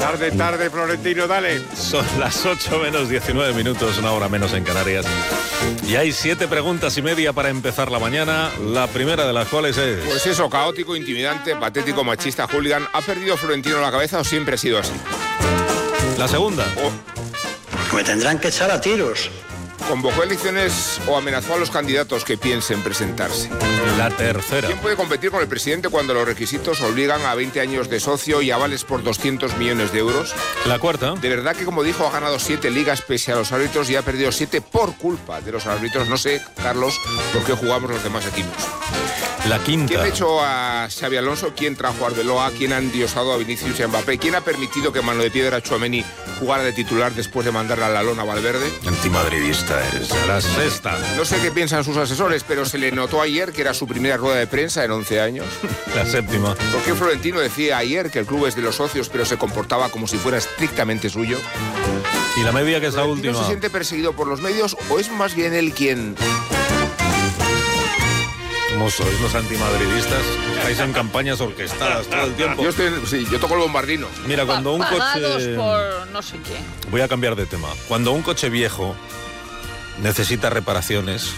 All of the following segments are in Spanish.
Tarde, Florentino, dale. Son las 8 menos 19 minutos, una hora menos en Canarias. Y hay 7 preguntas y media para empezar la mañana, la primera de las cuales es... Pues eso, caótico, intimidante, patético, machista, hooligan. ¿Ha perdido Florentino la cabeza o siempre ha sido así? La segunda. Me tendrán que echar a tiros. ¿Convocó elecciones o amenazó a los candidatos que piensen presentarse? La tercera. ¿Quién puede competir con el presidente cuando los requisitos obligan a 20 años de socio y avales por 200 millones de euros? La cuarta. De verdad que, como dijo, ha ganado 7 ligas pese a los árbitros y ha perdido 7 por culpa de los árbitros. No sé, Carlos, por qué jugamos los demás equipos. La quinta. ¿Quién echó a Xabi Alonso? ¿Quién trajo a Arbeloa? ¿Quién ha endiosado a Vinicius y a Mbappé? ¿Quién ha permitido que Mano de Piedra Tchouaméni jugara de titular después de mandarle a la lona a Valverde? Antimadridista eres. La sexta. No sé qué piensan sus asesores, pero se le notó ayer que era su primera rueda de prensa en 11 años. La séptima. ¿Por qué Florentino decía ayer que el club es de los socios, pero se comportaba como si fuera estrictamente suyo? Y la media, que es la ¿Florentino última. se siente perseguido por los medios o es más bien él quien...? ¿Cómo sois los antimadridistas? Estáis en campañas orquestadas todo el tiempo. Yo toco el bombardino. Mira, cuando un Pagados coche... por no sé qué. Voy a cambiar de tema. Cuando un coche viejo necesita reparaciones,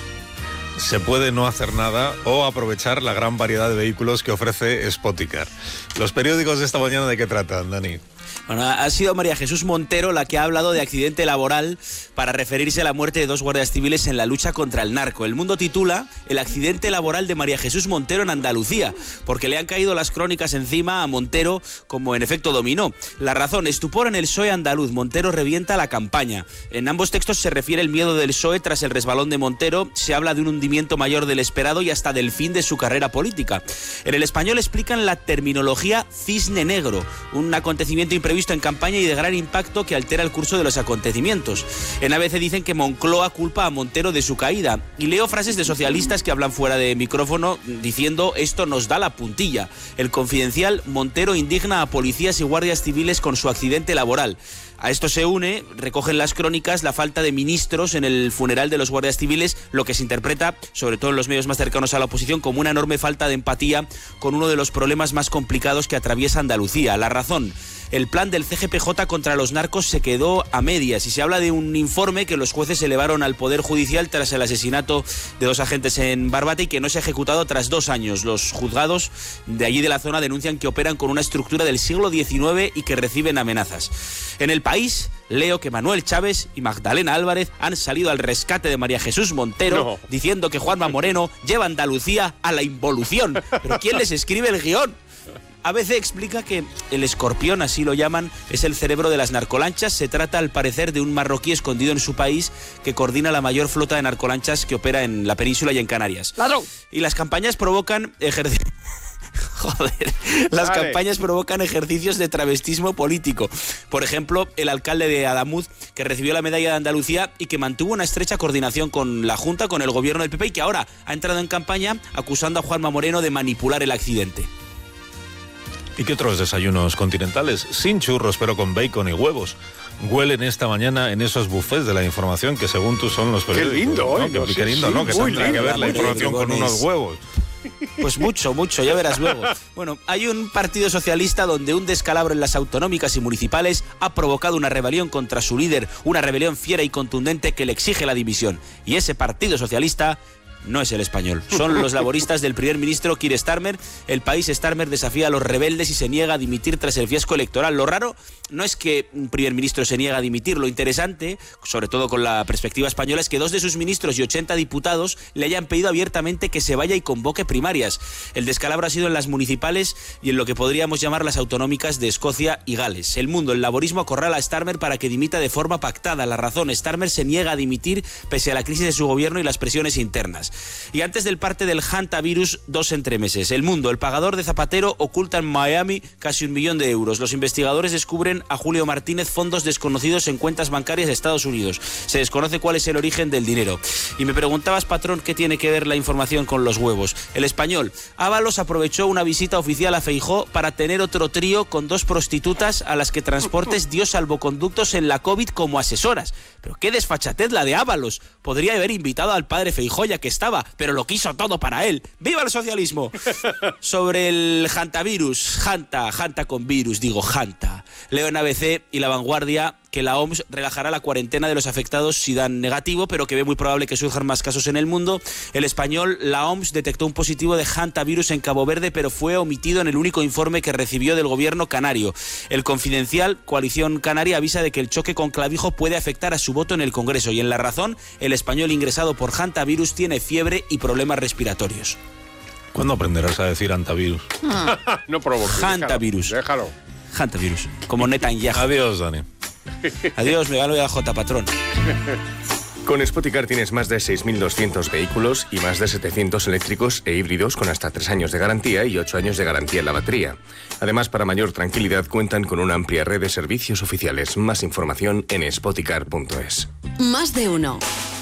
se puede no hacer nada o aprovechar la gran variedad de vehículos que ofrece Spoticar. Los periódicos de esta mañana, ¿de qué tratan, Dani? Bueno, ha sido María Jesús Montero la que ha hablado de accidente laboral para referirse a la muerte de 2 guardias civiles en la lucha contra el narco. El Mundo titula "El accidente laboral de María Jesús Montero en Andalucía", porque le han caído las crónicas encima a Montero como en efecto dominó. La Razón: estupor en el PSOE andaluz, Montero revienta la campaña. En ambos textos se refiere el miedo del PSOE tras el resbalón de Montero, se habla de un hundimiento mayor del esperado y hasta del fin de su carrera política. En El Español explican la terminología cisne negro, un acontecimiento imprevisto en campaña y de gran impacto que altera el curso de los acontecimientos. En ABC dicen que Moncloa culpa a Montero de su caída. Y leo frases de socialistas que hablan fuera de micrófono diciendo: esto nos da la puntilla. El Confidencial: Montero indigna a policías y guardias civiles con su accidente laboral. A esto se une, recogen las crónicas, la falta de ministros en el funeral de los guardias civiles, lo que se interpreta, sobre todo en los medios más cercanos a la oposición, como una enorme falta de empatía con uno de los problemas más complicados que atraviesa Andalucía. La Razón: el plan del CGPJ contra los narcos se quedó a medias y se habla de un informe que los jueces elevaron al Poder Judicial tras el asesinato de 2 agentes en Barbate y que no se ha ejecutado tras 2 años. Los juzgados de allí de la zona denuncian que operan con una estructura del siglo XIX y que reciben amenazas. En El País leo que Manuel Chávez y Magdalena Álvarez han salido al rescate de María Jesús Montero, diciendo que Juanma Moreno lleva a Andalucía a la involución. ¿Pero quién les escribe el guión? ABC explica que el Escorpión, así lo llaman, es el cerebro de las narcolanchas. Se trata, al parecer, de un marroquí escondido en su país que coordina la mayor flota de narcolanchas que opera en la península y en Canarias. ¡Ladrón! Y las campañas provocan campañas provocan ejercicios de travestismo político. Por ejemplo, el alcalde de Adamuz, que recibió la medalla de Andalucía y que mantuvo una estrecha coordinación con la Junta, con el gobierno del PP, y que ahora ha entrado en campaña acusando a Juanma Moreno de manipular el accidente. ¿Y qué otros desayunos continentales? Sin churros, pero con bacon y huevos. Huelen esta mañana en esos buffets de la información que, según tú, son los periódicos. Qué lindo, ¿no? Qué lindo, ¿no? Que tendrá que ver la información con unos huevos. Pues mucho, ya verás luego. Bueno, hay un partido socialista donde un descalabro en las autonómicas y municipales ha provocado una rebelión contra su líder, una rebelión fiera y contundente que le exige la dimisión. Y ese partido socialista no es El Español. Son los laboristas del primer ministro Keir Starmer. El País: Starmer desafía a los rebeldes y se niega a dimitir tras el fiasco electoral. Lo raro no es que un primer ministro se niega a dimitir. Lo interesante, sobre todo con la perspectiva española, es que 2 de sus ministros y 80 diputados le hayan pedido abiertamente que se vaya y convoque primarias. El descalabro ha sido en las municipales y en lo que podríamos llamar las autonómicas de Escocia y Gales. El Mundo: el laborismo acorrala a Starmer para que dimita de forma pactada. La Razón: Starmer se niega a dimitir pese a la crisis de su gobierno y las presiones internas. Y antes del parte del hantavirus, 2 entremeses. El Mundo: el pagador de Zapatero oculta en Miami casi 1 millón de euros. Los investigadores descubren a Julio Martínez fondos desconocidos en cuentas bancarias de Estados Unidos. Se desconoce cuál es el origen del dinero. Y me preguntabas, patrón, ¿qué tiene que ver la información con los huevos? El Español: Ábalos aprovechó una visita oficial a Feijóo para tener otro trío con 2 prostitutas a las que Transportes dio salvoconductos en la COVID como asesoras. Pero qué desfachatez la de Ábalos. Podría haber invitado al padre Feijóo, ya que estaba, pero lo quiso todo para él. ¡Viva el socialismo! Sobre el hantavirus, Hanta con virus, digo Hanta. Leo en ABC y La Vanguardia que la OMS relajará la cuarentena de los afectados si dan negativo, pero que ve muy probable que surjan más casos en el mundo. El Español, la OMS detectó un positivo de hantavirus en Cabo Verde, pero fue omitido en el único informe que recibió del gobierno canario. El Confidencial, Coalición Canaria, avisa de que el choque con clavijo puede afectar a su voto en el Congreso. Y en La Razón, el español ingresado por hantavirus tiene fiebre y problemas respiratorios. ¿Cuándo aprenderás a decir hantavirus? No provoques. Hantavirus. Déjalo. Hantavirus, como Netanyahu. Adiós, Dani. Adiós, me gano ya J, patrón. Con Spoticar tienes más de 6.200 vehículos y más de 700 eléctricos e híbridos con hasta 3 años de garantía y 8 años de garantía en la batería. Además, para mayor tranquilidad, cuentan con una amplia red de servicios oficiales. Más información en spoticar.es. Más de uno.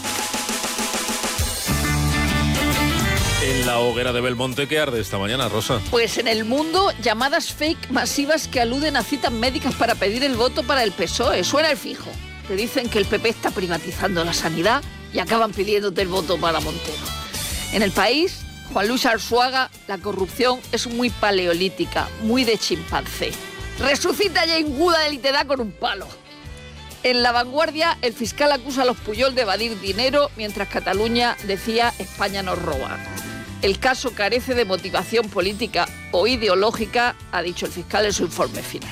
En la hoguera de Belmonte, ¿qué arde esta mañana, Rosa? Pues en el mundo, llamadas fake masivas que aluden a citas médicas para pedir el voto para el PSOE. Suena el fijo. Te dicen que el PP está privatizando la sanidad y acaban pidiéndote el voto para Montero. En El País, Juan Luis Arzuaga, la corrupción es muy paleolítica, muy de chimpancé. Resucita a Jane Goodall y te da con un palo. En La Vanguardia, el fiscal acusa a los Pujol de evadir dinero, mientras Cataluña decía España nos roba. El caso carece de motivación política o ideológica, ha dicho el fiscal en su informe final.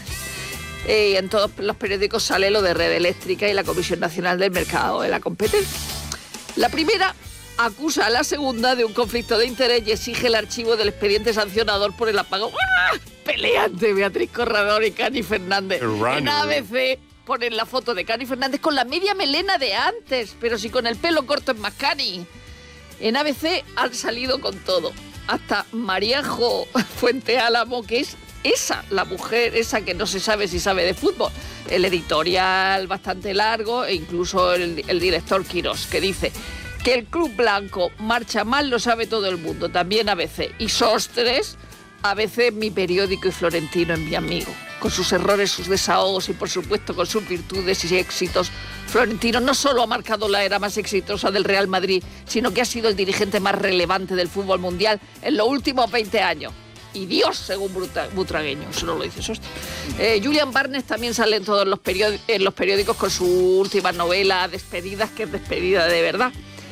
En todos los periódicos sale lo de Red Eléctrica y la Comisión Nacional del Mercado de la Competencia. La primera acusa a la segunda de un conflicto de interés y exige el archivo del expediente sancionador por el apagón. ¡Ah! Peleante Beatriz Corredor y Cani Fernández. En ABC ponen la foto de Cani Fernández con la media melena de antes, pero si con el pelo corto es más Cani. En ABC han salido con todo. Hasta Mariajo Fuente Álamo, que es la mujer, esa que no se sabe si sabe de fútbol. El editorial bastante largo e incluso el director Quirós, que dice que el Club Blanco marcha mal, lo sabe todo el mundo, también ABC. Y Sostres, ABC mi periódico y Florentino es mi amigo. Con sus errores, sus desahogos y por supuesto con sus virtudes y éxitos, Florentino no solo ha marcado la era más exitosa del Real Madrid, sino que ha sido el dirigente más relevante del fútbol mundial en los últimos 20 años. Y Dios, según Butragueño, eso no lo dice Sostre. Julian Barnes también sale en todos los periódicos con su última novela, Despedidas, que es despedida de verdad.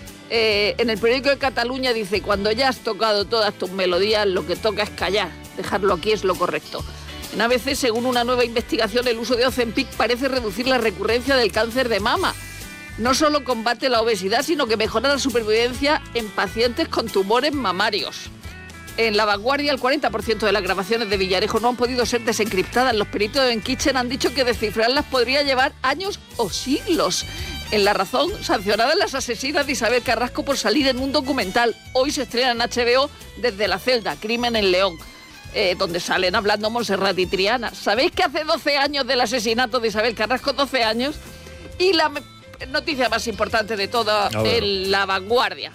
En el periódico de Cataluña dice, cuando ya has tocado todas tus melodías, lo que toca es callar. Dejarlo aquí es lo correcto. En ABC, según una nueva investigación, el uso de Ozempic parece reducir la recurrencia del cáncer de mama. No solo combate la obesidad, sino que mejora la supervivencia en pacientes con tumores mamarios. En La Vanguardia, el 40% de las grabaciones de Villarejo no han podido ser desencriptadas. Los peritos en Kitchen han dicho que descifrarlas podría llevar años o siglos. En La Razón, sancionadas las asesinas de Isabel Carrasco por salir en un documental. Hoy se estrena en HBO Desde la celda, Crimen en León, donde salen hablando Montserrat y Triana. ¿Sabéis que hace 12 años del asesinato de Isabel Carrasco? 12 años. Y la noticia más importante de toda en La Vanguardia.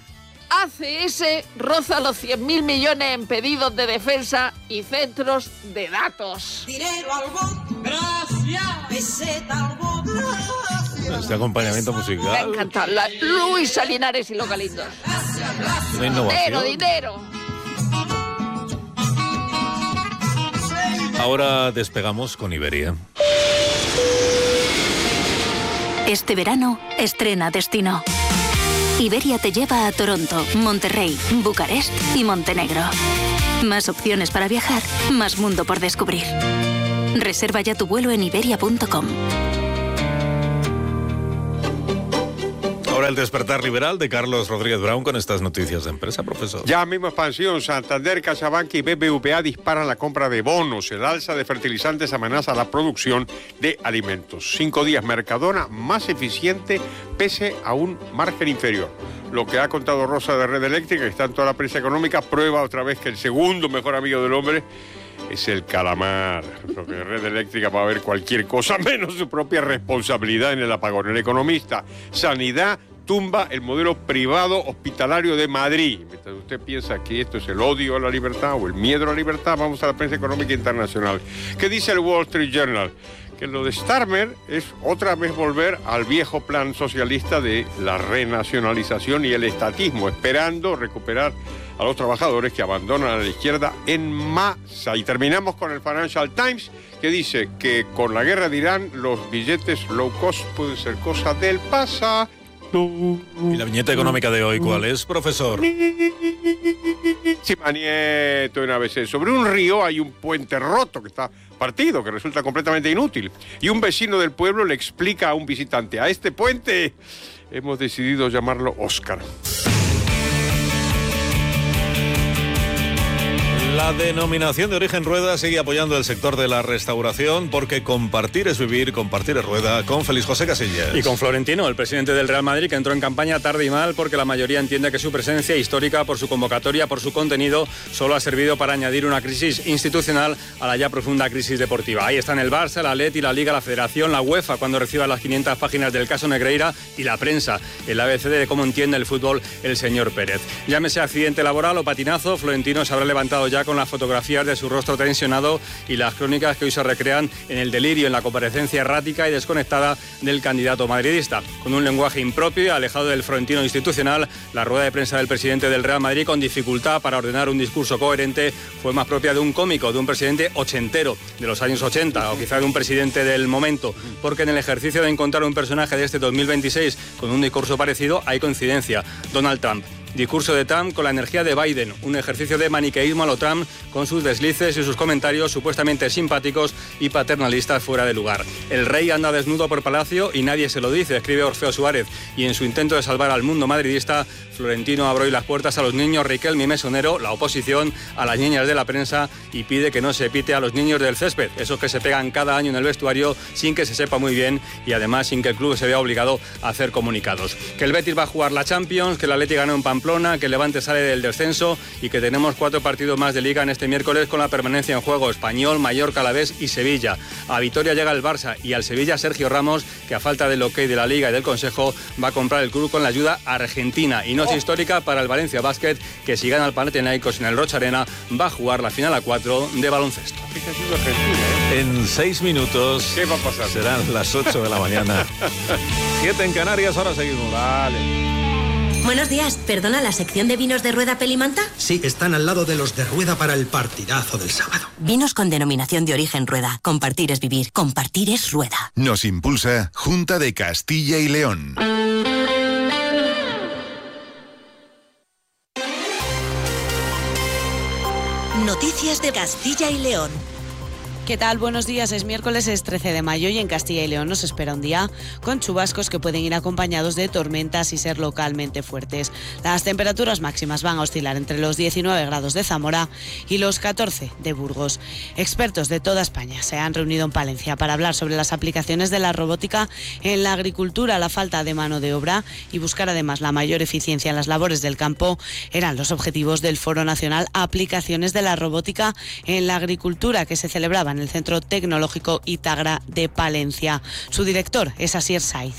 ACS roza los 100.000 millones en pedidos de defensa y centros de datos. Dinero al bot, gracias, peseta al bot, gracias. Este acompañamiento musical. Me ha encantado. Luis Salinares y Localindos. Una innovación. Dinero. Ahora despegamos con Iberia. Este verano, estrena destino. Iberia te lleva a Toronto, Monterrey, Bucarest y Montenegro. Más opciones para viajar, más mundo por descubrir. Reserva ya tu vuelo en iberia.com. Ahora el despertar liberal de Carlos Rodríguez Brown con estas noticias de empresa, profesor. Ya mismo expansión, Santander, CaixaBank y BBVA disparan la compra de bonos. El alza de fertilizantes amenaza la producción de alimentos. 5 días Mercadona más eficiente pese a un margen inferior. Lo que ha contado Rosa de Red Eléctrica, que está en toda la prensa económica, prueba otra vez que el segundo mejor amigo del hombre es el calamar. Porque Red Eléctrica va a ver cualquier cosa menos su propia responsabilidad en el apagón. El economista, Sanidad tumba el modelo privado hospitalario de Madrid. Mientras usted piensa que esto es el odio a la libertad o el miedo a la libertad, vamos a la prensa económica internacional. ¿Qué dice el Wall Street Journal? Que lo de Starmer es otra vez volver al viejo plan socialista de la renacionalización y el estatismo, esperando recuperar a los trabajadores que abandonan a la izquierda en masa. Y terminamos con el Financial Times, que dice que con la guerra de Irán los billetes low cost pueden ser cosa del pasado. ¿Y la viñeta económica de hoy cuál es, profesor? Chima Nieto en ABC. Sobre un río hay un puente roto que está partido, que resulta completamente inútil. Y un vecino del pueblo le explica a un visitante: a este puente hemos decidido llamarlo Oscar. La denominación de origen Rueda sigue apoyando el sector de la restauración porque compartir es vivir, compartir es Rueda, con Félix José Casillas. Y con Florentino, el presidente del Real Madrid, que entró en campaña tarde y mal porque la mayoría entiende que su presencia histórica, por su convocatoria, por su contenido, solo ha servido para añadir una crisis institucional a la ya profunda crisis deportiva. Ahí están el Barça, el Atleti, la Liga, la Federación, la UEFA, cuando reciba las 500 páginas del caso Negreira, y la prensa, el ABC de cómo entiende el fútbol el señor Pérez. Llámese accidente laboral o patinazo, Florentino se habrá levantado ya con las fotografías de su rostro tensionado y las crónicas que hoy se recrean en el delirio, en la comparecencia errática y desconectada del candidato madridista. Con un lenguaje impropio y alejado del Florentino institucional, la rueda de prensa del presidente del Real Madrid, con dificultad para ordenar un discurso coherente, fue más propia de un cómico, de un presidente ochentero, de los años 80, o quizá de un presidente del momento, porque en el ejercicio de encontrar un personaje de este 2026 con un discurso parecido hay coincidencia: Donald Trump. Discurso de Trump con la energía de Biden, un ejercicio de maniqueísmo a lo Trump, con sus deslices y sus comentarios supuestamente simpáticos y paternalistas fuera de lugar. El rey anda desnudo por palacio y nadie se lo dice, escribe Orfeo Suárez, y en su intento de salvar al mundo madridista, Florentino abre hoy las puertas a los niños Riquelme y Mesonero, la oposición, a las niñas de la prensa, y pide que no se pite a los niños del césped, esos que se pegan cada año en el vestuario sin que se sepa muy bien y además sin que el club se vea obligado a hacer comunicados. Que el Betis va a jugar la Champions, que el Atleti ganó en Pamplona, que el Levante sale del descenso y que tenemos 4 partidos más de Liga en este miércoles con la permanencia en juego: Español, Mallorca, Alavés y Sevilla. A Vitoria llega el Barça y al Sevilla Sergio Ramos, que a falta del ok de la Liga y del Consejo va a comprar el club con la ayuda argentina. Y noche histórica para el Valencia Basket, que si gana el Panathinaikos en el Rocha Arena va a jugar la final a 4 de baloncesto. En 6 minutos ¿qué va a pasar? Serán las 8 de la mañana. 7 en Canarias, ahora seguimos. Vale. Buenos días, perdona, ¿la sección de vinos de Rueda Pelimanta? Sí, están al lado de los de Rueda para el partidazo del sábado. Vinos con denominación de origen Rueda. Compartir es vivir, compartir es Rueda. Nos impulsa Junta de Castilla y León. Noticias de Castilla y León. ¿Qué tal? Buenos días. Es miércoles, es 13 de mayo y en Castilla y León nos espera un día con chubascos que pueden ir acompañados de tormentas y ser localmente fuertes. Las temperaturas máximas van a oscilar entre los 19 grados de Zamora y los 14 de Burgos. Expertos de toda España se han reunido en Palencia para hablar sobre las aplicaciones de la robótica en la agricultura, la falta de mano de obra y buscar además la mayor eficiencia en las labores del campo. Eran los objetivos del Foro Nacional Aplicaciones de la Robótica en la Agricultura, que se celebraba en el Centro Tecnológico Itagra de Palencia. Su director es Asier Saiz.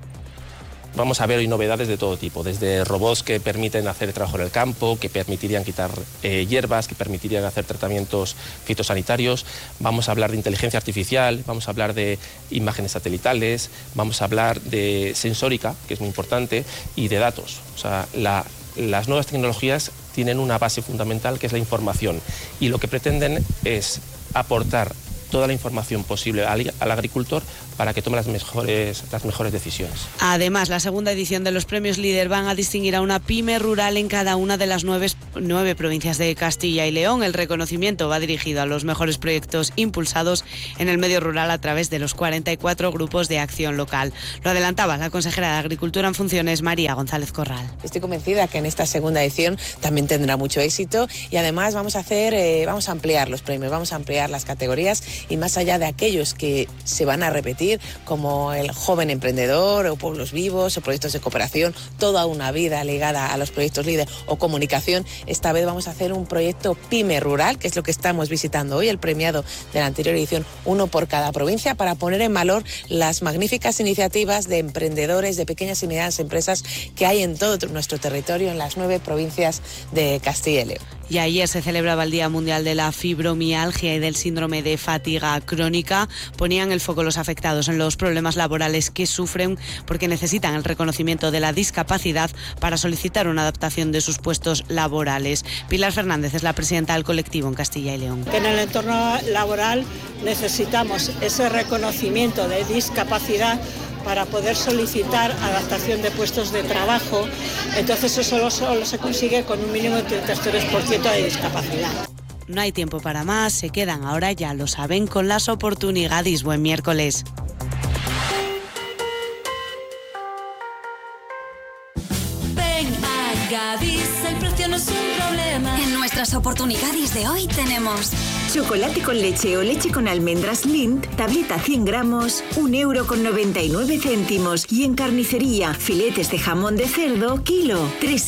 Vamos a ver hoy novedades de todo tipo, desde robots que permiten hacer trabajo en el campo, que permitirían quitar hierbas, que permitirían hacer tratamientos fitosanitarios. Vamos a hablar de inteligencia artificial, vamos a hablar de imágenes satelitales, vamos a hablar de sensórica, que es muy importante, y de datos. O sea, las nuevas tecnologías tienen una base fundamental, que es la información, y lo que pretenden es aportar toda la información posible al agricultor para que tome las mejores decisiones. Además, la segunda edición de los premios Líder van a distinguir a una pyme rural en cada una de las 9 provincias de Castilla y León. El reconocimiento va dirigido a los mejores proyectos impulsados en el medio rural a través de los 44 grupos de acción local. Lo adelantaba la consejera de Agricultura en funciones, María González Corral. Estoy convencida que en esta segunda edición también tendrá mucho éxito y además vamos a ampliar los premios, vamos a ampliar las categorías y más allá de aquellos que se van a repetir, como el joven emprendedor o pueblos vivos o proyectos de cooperación, toda una vida ligada a los proyectos líder o comunicación, esta vez vamos a hacer un proyecto pyme rural, que es lo que estamos visitando hoy, el premiado de la anterior edición, uno por cada provincia, para poner en valor las magníficas iniciativas de emprendedores, de pequeñas y medianas empresas que hay en todo nuestro territorio, en las 9 provincias de Castilla y León. Y ayer se celebraba el Día Mundial de la Fibromialgia y del Síndrome de Fatiga Crónica. Ponían el foco los afectados en los problemas laborales que sufren porque necesitan el reconocimiento de la discapacidad para solicitar una adaptación de sus puestos laborales. Pilar Fernández es la presidenta del colectivo en Castilla y León. En el entorno laboral necesitamos ese reconocimiento de discapacidad para poder solicitar adaptación de puestos de trabajo. Entonces eso solo se consigue con un mínimo de 33% de discapacidad. No hay tiempo para más, se quedan ahora, ya lo saben, con las oportunidades. Buen miércoles. Ven a Gadis, el precio no es un problema. En nuestras oportunidades de hoy tenemos chocolate con leche o leche con almendras Lindt, tableta 100 gramos, 1,99 €. Y en carnicería, filetes de jamón de cerdo, kilo,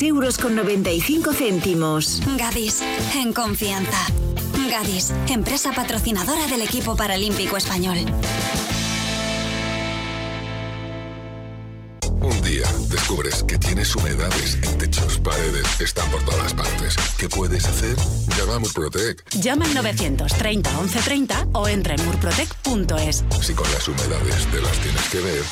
3,95 €. Gadis, en confianza. Gadis, empresa patrocinadora del equipo paralímpico español. Un día descubres que tienes humedades en techos, paredes, están por todas partes. ¿Qué puedes hacer? Llama a Murprotec. Llama al 930 1130 o entra en murprotec.es. Si con las humedades te las tienes que ver.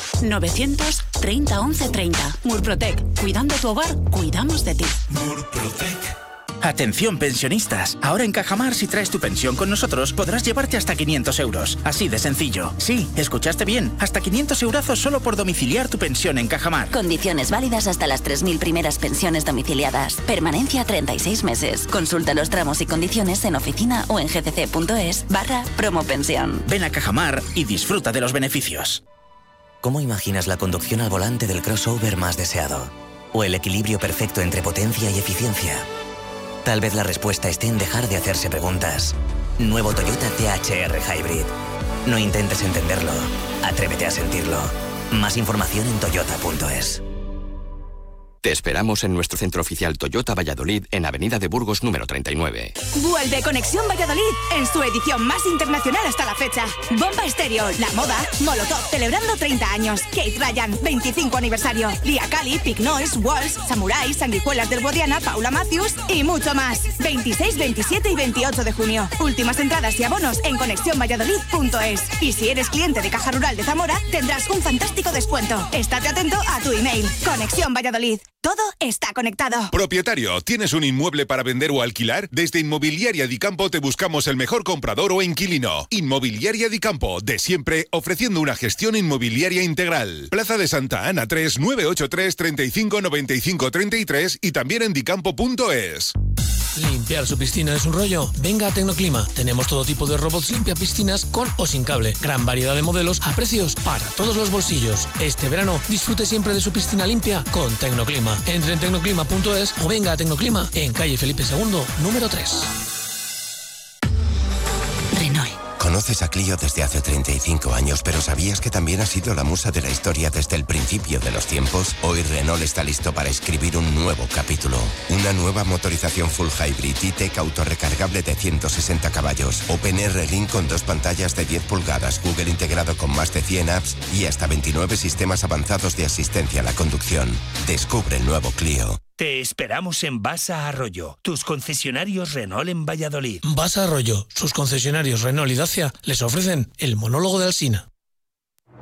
930 1130. Murprotec. Cuidando tu hogar, cuidamos de ti. Murprotec. Atención pensionistas, ahora en Cajamar si traes tu pensión con nosotros podrás llevarte hasta 500 €. Así de sencillo. Sí, escuchaste bien, hasta 500 € solo por domiciliar tu pensión en Cajamar. Condiciones válidas hasta las 3.000 primeras pensiones domiciliadas. Permanencia 36 meses. Consulta los tramos y condiciones en oficina o en gcc.es/promopensión. Ven a Cajamar y disfruta de los beneficios. ¿Cómo imaginas la conducción al volante del crossover más deseado? ¿O el equilibrio perfecto entre potencia y eficiencia? Tal vez la respuesta esté en dejar de hacerse preguntas. Nuevo Toyota THR Hybrid. No intentes entenderlo, atrévete a sentirlo. Más información en toyota.es. Te esperamos en nuestro centro oficial Toyota Valladolid en Avenida de Burgos número 39. Vuelve Conexión Valladolid en su edición más internacional hasta la fecha. Bomba Estéreo, La Moda, Molotov celebrando 30 años, Kate Ryan 25 aniversario, Lia Kali, Pig Noise, Walls, Samurai, Sanguijuelas del Guadiana, Paula Matthews y mucho más. 26, 27 y 28 de junio. Últimas entradas y abonos en conexiónvalladolid.es. Y si eres cliente de Caja Rural de Zamora, tendrás un fantástico descuento. Estate atento a tu email. Conexión Valladolid. Todo está conectado. Propietario, ¿tienes un inmueble para vender o alquilar? Desde Inmobiliaria Dicampo te buscamos el mejor comprador o inquilino. Inmobiliaria Dicampo, de siempre ofreciendo una gestión inmobiliaria integral. Plaza de Santa Ana 3, 983 35 95 33 y también en dicampo.es. ¿Limpiar su piscina es un rollo? Venga a Tecnoclima. Tenemos todo tipo de robots limpia piscinas con o sin cable. Gran variedad de modelos a precios para todos los bolsillos. Este verano disfrute siempre de su piscina limpia con Tecnoclima. Entre en tecnoclima.es o venga a Tecnoclima en calle Felipe II, número 3. Conoces a Clio desde hace 35 años, pero ¿sabías que también ha sido la musa de la historia desde el principio de los tiempos? Hoy Renault está listo para escribir un nuevo capítulo. Una nueva motorización full hybrid E-Tech autorrecargable de 160 caballos. OpenR Link con 2 pantallas de 10 pulgadas, Google integrado con más de 100 apps y hasta 29 sistemas avanzados de asistencia a la conducción. Descubre el nuevo Clio. Te esperamos en Basa Arroyo, tus concesionarios Renault en Valladolid. Basa Arroyo, sus concesionarios Renault y Dacia les ofrecen el monólogo de Alsina.